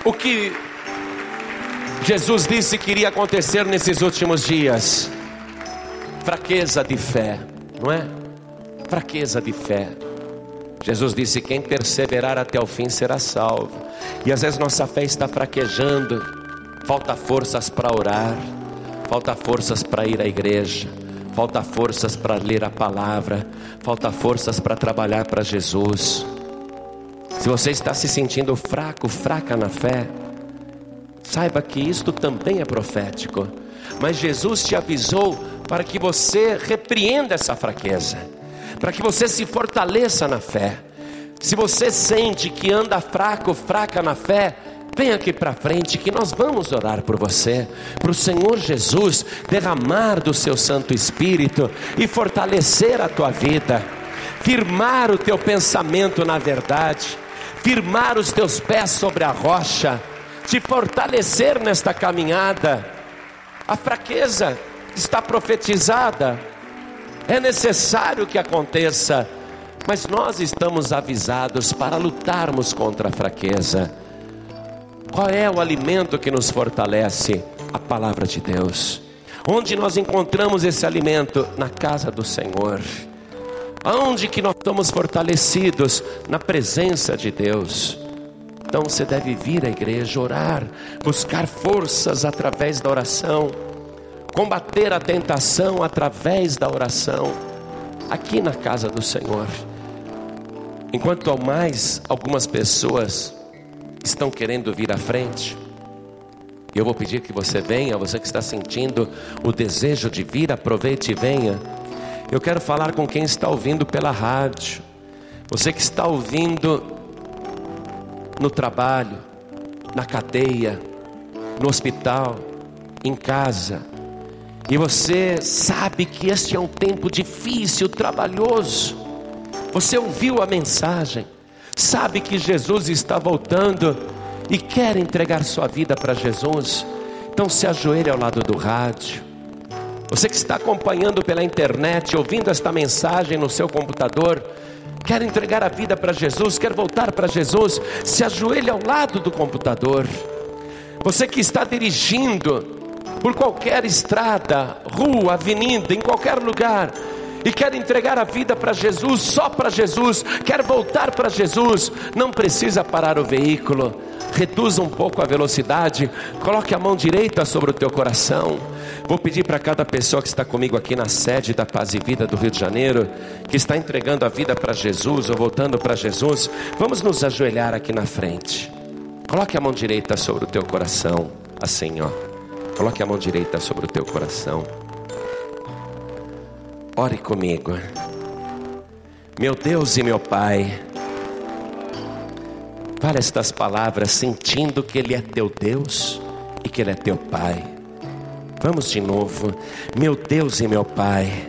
O que Jesus disse que iria acontecer nesses últimos dias? Fraqueza de fé, não é? Fraqueza de fé. Jesus disse: quem perseverar até o fim será salvo. E às vezes nossa fé está fraquejando. Falta forças para orar, falta forças para ir à igreja, falta forças para ler a palavra, falta forças para trabalhar para Jesus. Se você está se sentindo fraco, fraca na fé, saiba que isto também é profético. Mas Jesus te avisou para que você repreenda essa fraqueza, para que você se fortaleça na fé. Se você sente que anda fraco, fraca na fé, vem aqui para frente que nós vamos orar por você, para o Senhor Jesus derramar do seu Santo Espírito e fortalecer a tua vida, firmar o teu pensamento na verdade, firmar os teus pés sobre a rocha, te fortalecer nesta caminhada. A fraqueza está profetizada, é necessário que aconteça, mas nós estamos avisados para lutarmos contra a fraqueza. Qual é o alimento que nos fortalece? A palavra de Deus. Onde nós encontramos esse alimento? Na casa do Senhor. Aonde que nós estamos fortalecidos? Na presença de Deus. Então você deve vir à igreja, orar, buscar forças através da oração, combater a tentação através da oração, aqui na casa do Senhor. Enquanto ao mais algumas pessoas estão querendo vir à frente, eu vou pedir que você venha. Você que está sentindo o desejo de vir, aproveite e venha. Eu quero falar com quem está ouvindo pela rádio, você que está ouvindo no trabalho, na cadeia, no hospital, em casa, e você sabe que este é um tempo difícil, trabalhoso. Você ouviu a mensagem, sabe que Jesus está voltando e quer entregar sua vida para Jesus. Então se ajoelhe ao lado do rádio. Você que está acompanhando pela internet, ouvindo esta mensagem no seu computador, quer entregar a vida para Jesus, quer voltar para Jesus, se ajoelhe ao lado do computador. Você que está dirigindo por qualquer estrada, rua, avenida, em qualquer lugar, e quer entregar a vida para Jesus, só para Jesus, quer voltar para Jesus, não precisa parar o veículo, reduza um pouco a velocidade, coloque a mão direita sobre o teu coração. Vou pedir para cada pessoa que está comigo aqui na sede da Paz e Vida do Rio de Janeiro, que está entregando a vida para Jesus ou voltando para Jesus, vamos nos ajoelhar aqui na frente. Coloque a mão direita sobre o teu coração, assim ó, coloque a mão direita sobre o teu coração. Ore comigo. Meu Deus e meu Pai, fale estas palavras sentindo que Ele é teu Deus e que Ele é teu Pai. Vamos de novo. Meu Deus e meu Pai,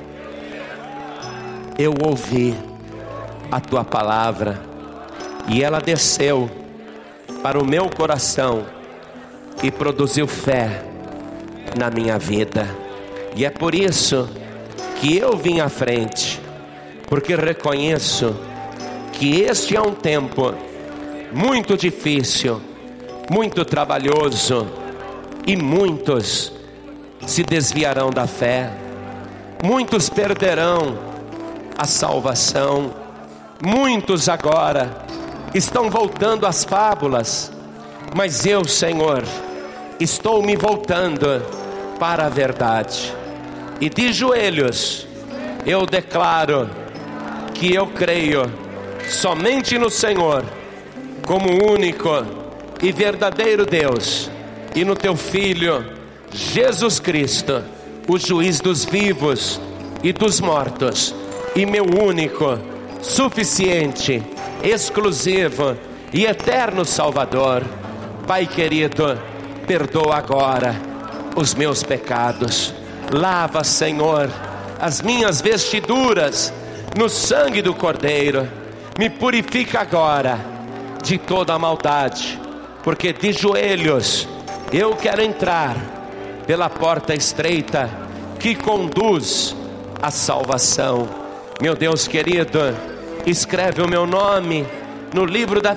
eu ouvi a tua palavra e ela desceu para o meu coração e produziu fé na minha vida. E é por isso que eu vim à frente, porque reconheço que este é um tempo muito difícil, muito trabalhoso, e muitos se desviarão da fé, muitos perderão a salvação, muitos agora estão voltando às fábulas, mas eu, Senhor, estou me voltando para a verdade, e de joelhos eu declaro que eu creio somente no Senhor como único e verdadeiro Deus, e no teu Filho Jesus Cristo, o juiz dos vivos e dos mortos, e meu único, suficiente, exclusivo e eterno Salvador. Pai querido, perdoa agora os meus pecados, lava, Senhor, as minhas vestiduras no sangue do Cordeiro, me purifica agora de toda a maldade, porque de joelhos eu quero entrar pela porta estreita que conduz à salvação. Meu Deus querido, escreve o meu nome no livro da